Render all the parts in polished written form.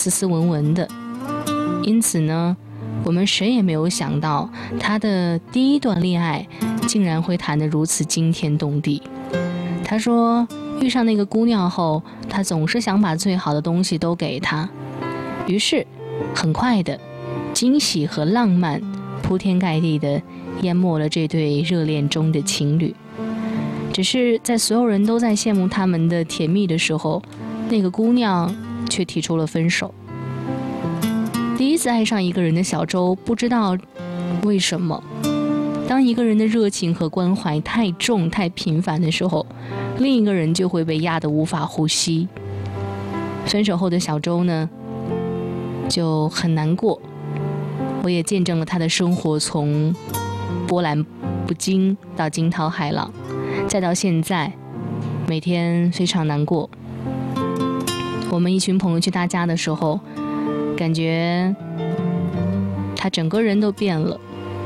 斯斯文文的。因此呢，我们谁也没有想到他的第一段恋爱竟然会谈得如此惊天动地。他说遇上那个姑娘后，他总是想把最好的东西都给她，于是很快的惊喜和浪漫铺天盖地的淹没了这对热恋中的情侣。只是在所有人都在羡慕他们的甜蜜的时候，那个姑娘却提出了分手。第一次爱上一个人的小周不知道为什么，当一个人的热情和关怀太重太频繁的时候，另一个人就会被压得无法呼吸。分手后的小周呢，就很难过。我也见证了他的生活从波澜不惊到惊涛骇浪，再到现在每天非常难过。我们一群朋友去他家的时候，感觉他整个人都变了。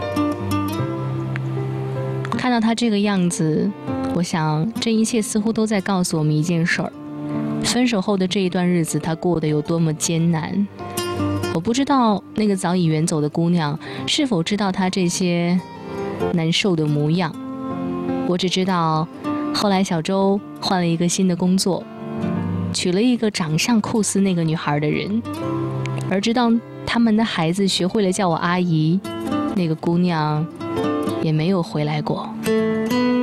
看到他这个样子，我想这一切似乎都在告诉我们一件事儿：分手后的这一段日子他过得有多么艰难。我不知道那个早已远走的姑娘是否知道他这些难受的模样，我只知道后来小周换了一个新的工作，娶了一个长相酷似那个女孩的人，而直到他们的孩子学会了叫我阿姨，那个姑娘也没有回来过。